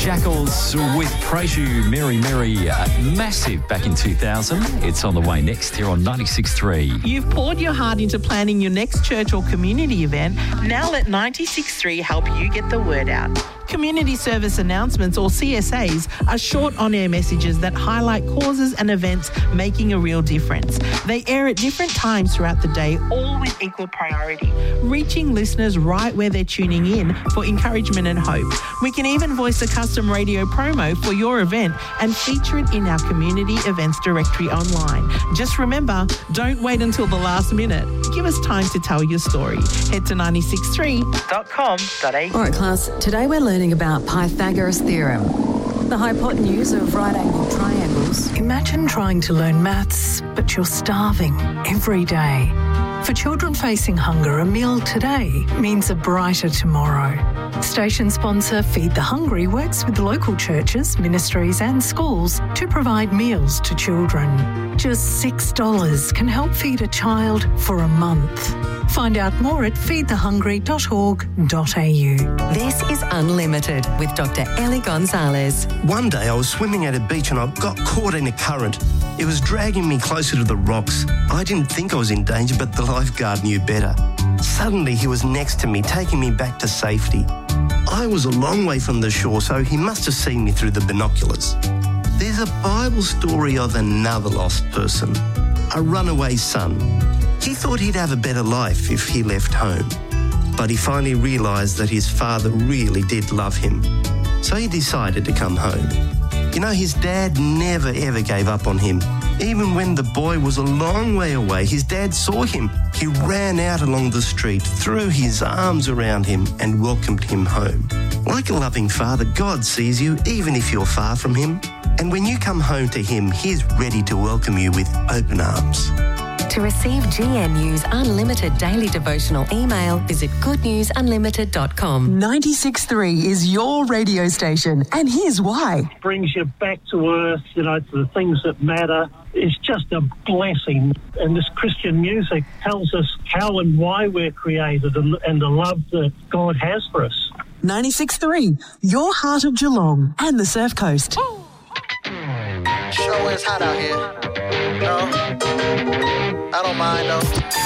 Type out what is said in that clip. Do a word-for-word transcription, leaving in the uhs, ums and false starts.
Shackles with Praise You, Mary Mary, uh, massive back in two thousand. It's on the way next here on ninety-six point three. You've poured your heart into planning your next church or community event. Now let ninety-six point three help you get the word out. Community service announcements, or C S As, are short on-air messages that highlight causes and events making a real difference. They air at different times throughout the day, all with equal priority, reaching listeners right where they're tuning in for encouragement and hope. We can even voice a custom radio promo for your event and feature it in our community events directory online. Just remember, don't wait until the last minute. Give us time to tell your story. Head to ninety-six three dot com dot a u. All right, class, today we're learning about Pythagoras' theorem, the hypotenuse of right-angled triangles. Imagine trying to learn maths, but you're starving every day. For children facing hunger, a meal today means a brighter tomorrow. Station sponsor Feed the Hungry works with local churches, ministries and schools to provide meals to children. Just six dollars can help feed a child for a month. Find out more at feed the hungry dot org dot a u. This is Unlimited with Doctor Ellie Gonzalez. One day I was swimming at a beach and I got caught in a current. It was dragging me closer to the rocks. I didn't think I was in danger, but the lifeguard knew better. Suddenly he was next to me, taking me back to safety. I was a long way from the shore, so he must have seen me through the binoculars. There's a Bible story of another lost person, a runaway son. He thought he'd have a better life if he left home, but he finally realised that his father really did love him, so he decided to come home. You know, his dad never ever gave up on him. Even when the boy was a long way away, his dad saw him. He ran out along the street, threw his arms around him and welcomed him home. Like a loving father, God sees you even if you're far from him. And when you come home to him, he's ready to welcome you with open arms. To receive G N U's unlimited daily devotional email, visit good news unlimited dot com. ninety-six point three is your radio station, and here's why. Brings you back to earth, you know, to the things that matter. It's just a blessing. And this Christian music tells us how and why we're created and, and the love that God has for us. ninety-six point three, your heart of Geelong and the Surf Coast. Sure is hot out here. No, I don't mind though.